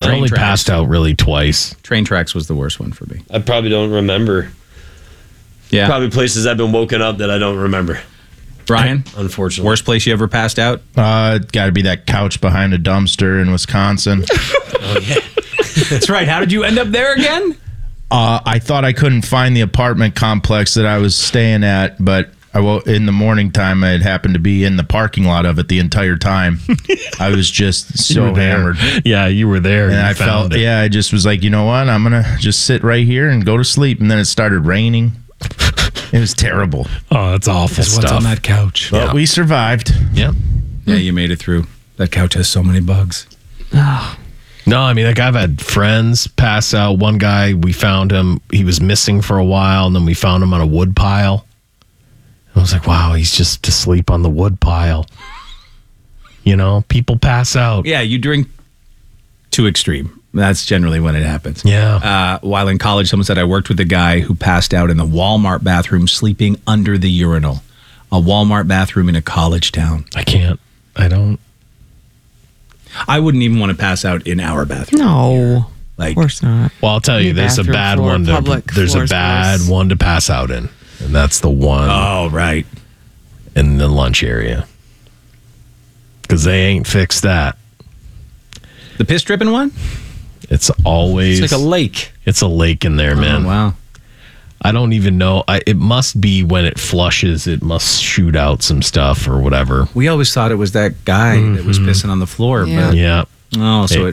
I only passed out really twice. Train tracks was the worst one for me. I probably don't remember. Yeah. Probably places I've been woken up that I don't remember. Brian, unfortunately. Worst place you ever passed out? Got to be that couch behind a dumpster in Wisconsin. Oh, yeah. That's right. How did you end up there again? I thought I couldn't find the apartment complex that I was staying at, but in the morning time, I had happened to be in the parking lot of it the entire time. I was just so hammered. Yeah, you were there. And I felt, I just was like, you know what? I'm going to just sit right here and go to sleep. And then it started raining. It was terrible. Oh, that's awful Guess what's on that couch? But we survived. Yep. Yeah, you made it through. That couch has so many bugs. No, I mean, like I've had friends pass out. One guy, we found him. He was missing for a while, and then we found him on a wood pile. I was like, wow, he's just asleep on the wood pile. You know, people pass out. Yeah, you drink too extreme. That's generally when it happens. Yeah. While in college, someone said I worked with a guy who passed out in the Walmart bathroom sleeping under the urinal. A Walmart bathroom in a college town. I can't. I don't. I wouldn't even want to pass out in our bathroom. No. Like, of course not. Well, I'll tell you, there's a bad one. There's a bad one to pass out in. And that's the one. Oh, right. In the lunch area. Because they ain't fixed that. The piss dripping one? It's always. It's like a lake. It's a lake in there, man. Oh, wow. I don't even know. It must be when it flushes, it must shoot out some stuff or whatever. We always thought it was that guy that was pissing on the floor. Yeah. But Yeah. oh, so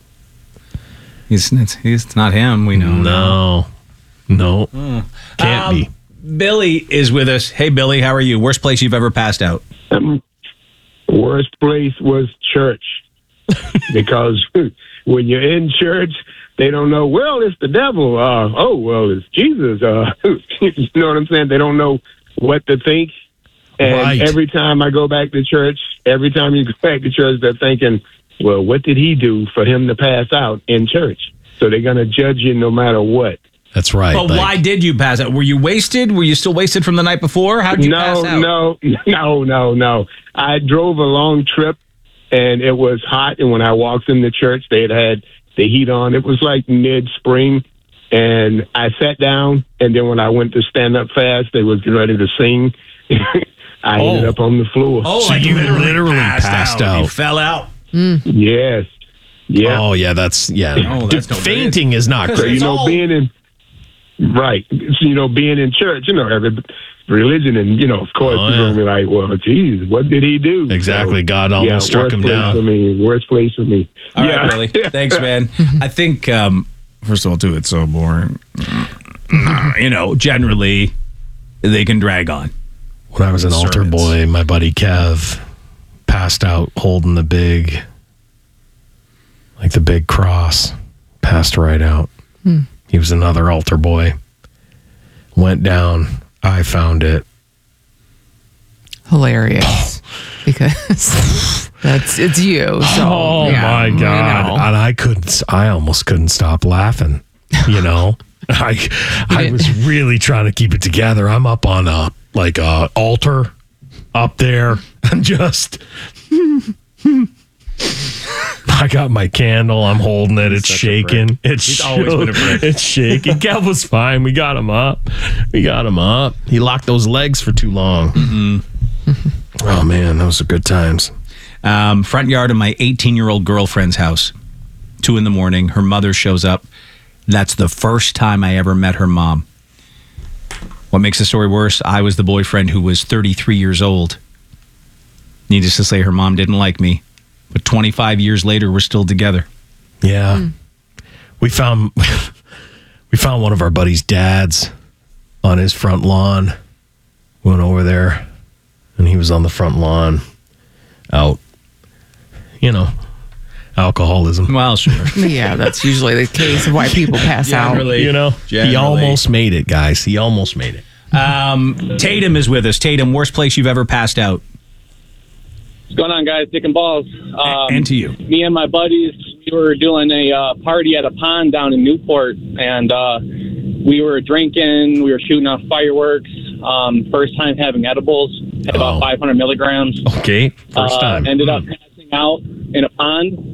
it's not him. We know. No. Can't be. Billy is with us. Hey, Billy, how are you? Worst place you've ever passed out? Worst place was church. Because when you're in church, they don't know, well, it's the devil. It's Jesus. You know what I'm saying? They don't know what to think. And every time I go back to church, every time you go back to church, they're thinking, well, what did he do for him to pass out in church? So they're going to judge you no matter what. That's right. But why did you pass out? Were you wasted? Were you still wasted from the night before? How did you pass out? No. I drove a long trip, and it was hot. And when I walked in the church, they had the heat on. It was like mid-spring, and I sat down. And then when I went to stand up fast, they was getting ready to sing. I ended up on the floor. Oh, so like you literally passed out. You fell out. Yes. Yeah. Oh, yeah. That's No, that's no fainting is not So, great. being in church, every religion, and, of course, people will be like, well, geez, what did he do? Exactly. So, God almost struck him down. Worst place for me. All right, Billy. Thanks, man. I think, first of all, too, it's so boring. Generally, they can drag on. When I was an altar boy, my buddy Kev passed out holding the big cross. Passed right out. He was another altar boy. Went down. I found it. Hilarious. Because it's you. So, oh my God. And I almost couldn't stop laughing. I was really trying to keep it together. I'm up on a altar up there. I'm just I got my candle. I'm holding it. It's shaking. He's always been a prick. It's shaking. Kev was fine. We got him up. He locked those legs for too long. Oh, man. Those are good times. Front yard of my 18-year-old girlfriend's house. 2 a.m. Her mother shows up. That's the first time I ever met her mom. What makes the story worse, I was the boyfriend who was 33 years old. Needless to say, her mom didn't like me. But 25 years later, we're still together. Yeah. We found one of our buddies' dads on his front lawn. Went over there, and he was on the front lawn out, alcoholism. Well, sure. Yeah, that's usually the case of why people pass out. Generally. He almost made it, guys. He almost made it. Tatum is with us. Tatum, worst place you've ever passed out? What's going on, guys? Dick and balls. And to you. Me and my buddies, we were doing a party at a pond down in Newport, and we were drinking. We were shooting off fireworks. First time having edibles. Had about 500 milligrams. Okay, first time. Ended up passing out in a pond.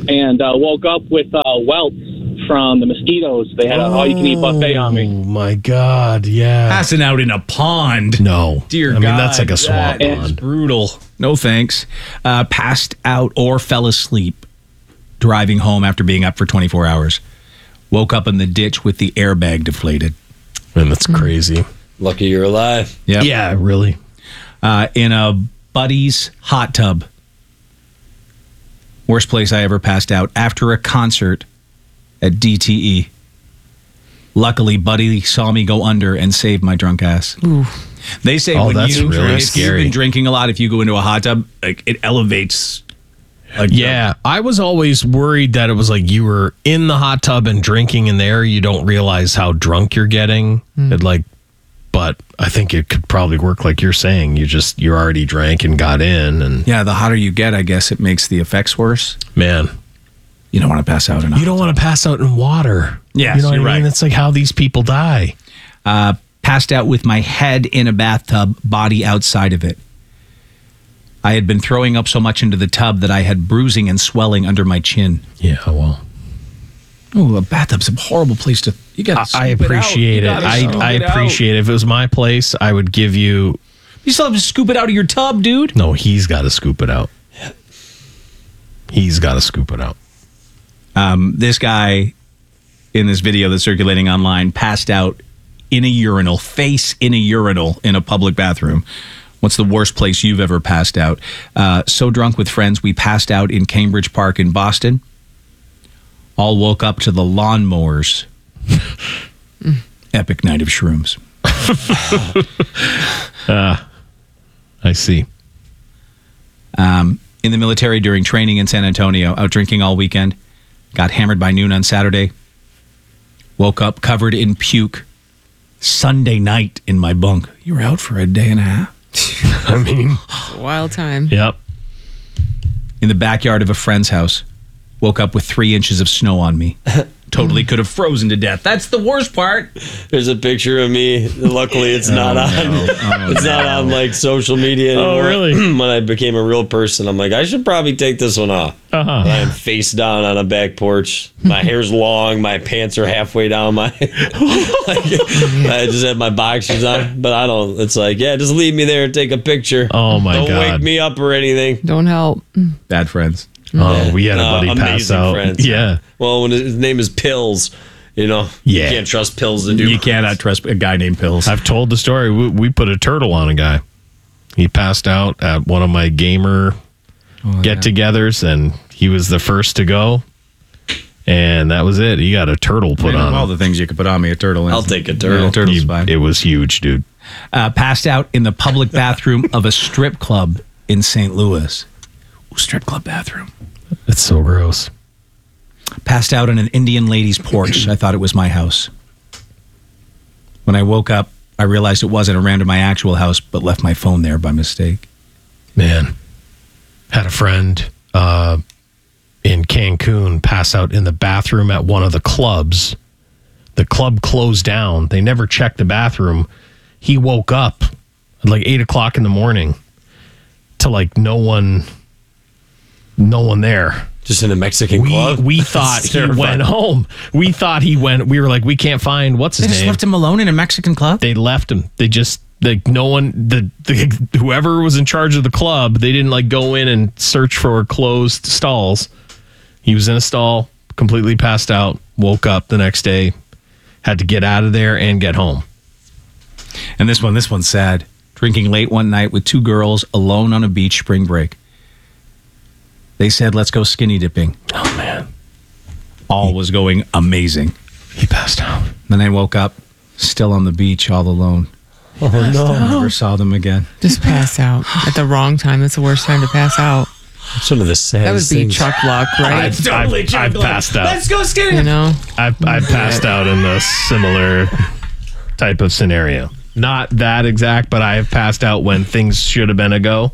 and woke up with welts from the mosquitoes. They had an all-you-can-eat buffet on me. Oh my God! Yeah. Passing out in a pond. No. Dear I mean, God, that's like a swamp that is pond. brutal. No thanks. Passed out or fell asleep driving home after being up for 24 hours. Woke up in the ditch with the airbag deflated. Man, that's crazy. Lucky you're alive. Yep. Yeah, really. In a buddy's hot tub. Worst place I ever passed out after a concert at DTE. Luckily, Buddy saw me go under and saved my drunk ass. Ooh. They say Oh, when that's you really if scary. you've been drinking a lot, if you go into a hot tub, like it elevates. Yeah, I was always worried that it was like you were in the hot tub and drinking in there. You don't realize how drunk you're getting. But I think it could probably work like you're saying. You already drank and got in, and Yeah, the hotter you get, I guess it makes the effects worse. man, You don't want to pass out in a you don't want to pass out in water. Yes, you know what you're I mean? right. It's like how these people die. Passed out with my head in a bathtub, body outside of it. I had been throwing up so much into the tub that I had bruising and swelling under my chin. Yeah, well, Oh, a bathtub's a horrible place to. You got. I appreciate it. I appreciate it. If it was my place, I would give you. You still have to scoop it out of your tub, dude. No, he's got to scoop it out. He's got to scoop it out. This guy in this video that's circulating online passed out in a urinal, face in a urinal in a public bathroom. What's the worst place you've ever passed out? So drunk with friends, we passed out in Cambridge Park in Boston. All woke up to the lawnmowers. Epic night of shrooms. I see. In the military during training in San Antonio, out drinking all weekend. Got hammered by noon on Saturday. Woke up covered in puke. Sunday night in my bunk. You were out for a day and a half. I mean, Wild time. yep. In the backyard of a friend's house. Woke up with 3 inches of snow on me. Totally could have frozen to death. That's the worst part. There's a picture of me. Luckily, it's not on. It's not on like social media anymore. Oh, really? When I became a real person, I'm like, I should probably take this one off. Uh-huh. I am face down on a back porch. My hair's long. My pants are halfway down. I just have my boxers on, but I don't. It's like, yeah, just leave me there and take a picture. Oh, my don't God. wake me up or anything. Don't help. Bad friends. Oh, we had a buddy pass amazing out. friends. Yeah. Well, when his name is Pills, Yeah. you can't trust Pills to do. You cannot trust a guy named Pills. I've told the story. We put a turtle on a guy. He passed out at one of my gamer get-togethers, and he was the first to go. And that was it. He got a turtle put on all him. the things you could put on me. A turtle. I'll take a turtle. Yeah, turtle's fine. It was huge, dude. Passed out in the public bathroom of a strip club in St. Louis. Ooh, strip club bathroom. It's so gross. Passed out on an Indian lady's porch. I thought it was my house. When I woke up, I realized it wasn't. I ran to my actual house, but left my phone there by mistake. Man, had a friend in Cancun pass out in the bathroom at one of the clubs. The club closed down. They never checked the bathroom. He woke up at like 8 o'clock in the morning to like no one there. Just in a Mexican club. We thought he terrifying. went home. We thought he went. We were like, we can't find what's his They just name. left him alone in a Mexican club? They left him. They just like no one. Whoever was in charge of the club, they didn't like go in and search for closed stalls. He was in a stall, completely passed out. Woke up the next day, had to get out of there and get home. And this one's sad. Drinking late one night with 2 girls alone on a beach spring break. They said, let's go skinny dipping. Oh man, All was going amazing. he passed out. Then I woke up, still on the beach, all alone. Oh no! Never saw them again. Just pass out at the wrong time. That's the worst time to pass out. It's one of the saddest That would be things. Chuck Luck, right? I've passed out. Let's go skinny. You know? I've passed out in a similar type of scenario. Not that exact, but I have passed out when things should have been a go,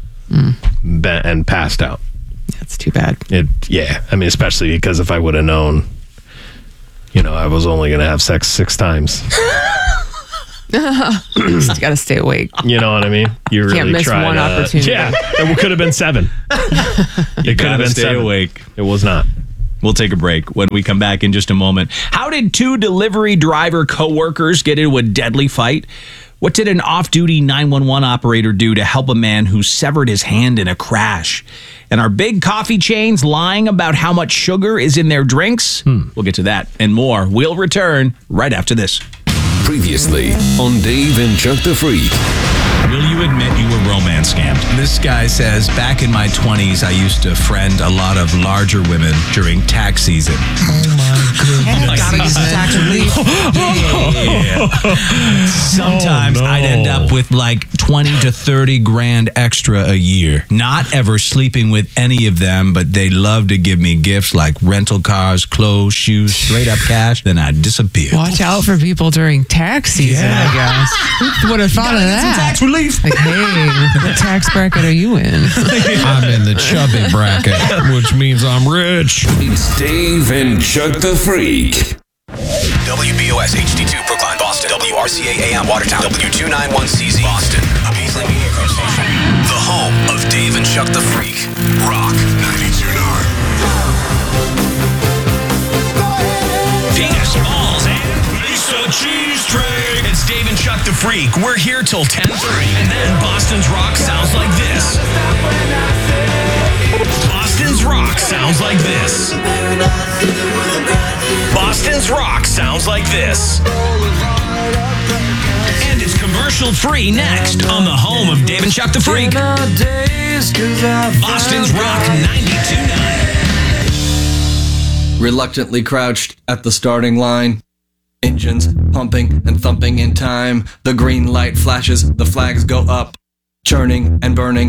and passed out. That's too bad. Yeah. I mean, especially because if I would have known, I was only going to have sex 6 times. Just got to stay awake. You know what I mean? You really Can't miss tried, one opportunity. Yeah, it could have been 7. It could have been stay 7. awake. It was not. We'll take a break when we come back in just a moment. How did 2 delivery driver co-workers get into a deadly fight? What did an off-duty 911 operator do to help a man who severed his hand in a crash? And are big coffee chains lying about how much sugar is in their drinks? We'll get to that and more. We'll return right after this. Previously on Dave and Chuck the Freak. Will you admit you were romance scammed? This guy says, back in my 20s, I used to friend a lot of larger women during tax season. Oh my goodness. Gotta use tax relief. Yeah. Sometimes I'd end up with like 20 to 30 grand extra a year. Not ever sleeping with any of them, but they love to give me gifts like rental cars, clothes, shoes, straight up cash. Then I'd disappear. Watch out for people during tax season, I guess. Who would have thought of that? Tax relief. Like, hey, what tax bracket are you in? I'm in the chubby bracket, which means I'm rich. It's Dave and Chuck the Freak. WBOS HD2 Brookline, Boston. WRCA AM Watertown. W291CZ Boston. A Beasley Media Group station. The home of Dave and Chuck the Freak. Rock 92.9. Dana Smalls and Lisa Cheese Tray. It's Dave and Chuck the Freak. We're here till 10:30. And then Boston's Rock sounds like this. Boston's Rock sounds like this. Boston's Rock sounds like this. And it's commercial free next on the home of Dave and Chuck the Freak. Boston's Rock 92.9. Reluctantly crouched at the starting line. Engines pumping and thumping in time. The green light flashes, the flags go up. Churning and burning